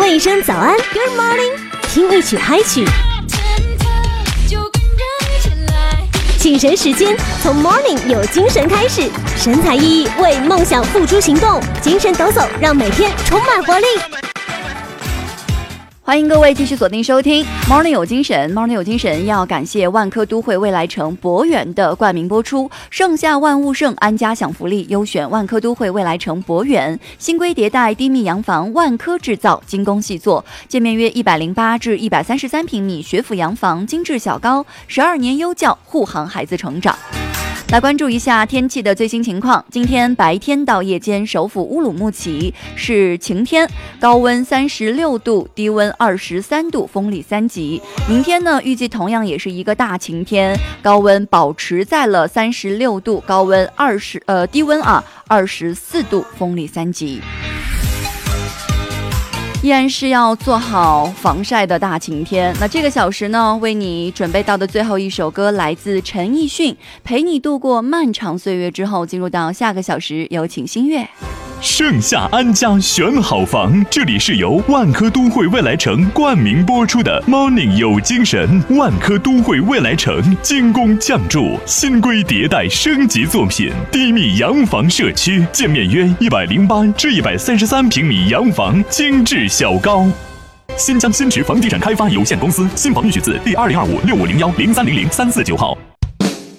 问一声早安 ，Good morning， 听一曲嗨曲。醒神时间从 Morning 有精神开始，神采奕奕为梦想付诸行动，精神抖擞让每天充满活力。 欢迎各位继续锁定收听 Morning 有精神。 Morning 有精神要感谢万科都会未来城博远的冠名播出，盛夏万物盛，安家享福利，优选万科都会未来城博远，新规迭代低密洋房，万科制造，精工细作，建面约108至133平米学府洋房，精致小高，12年优教，护航孩子成长。来关注一下天气的最新情况。今天白天到夜间，首府乌鲁木齐是晴天，高温36度，低温23度，风力3级。明天呢，预计同样也是一个大晴天，高温保持在了36度，高温低温24度，风力3级。依然是要做好防晒的大晴天。那这个小时呢，为你准备到的最后一首歌来自陈奕迅，陪你度过漫长岁月。之后进入到下个小时，有请新月。 盛夏安家选好房，这里是由万科都会未来城冠名播出的 Morning 有精神。万科都会未来城精工匠筑，新规迭代升级作品，低密洋房社区，建面约108至133平米洋房，精致小高。新疆新驰房地产开发有限公司，新房预取自第2025650103003495号。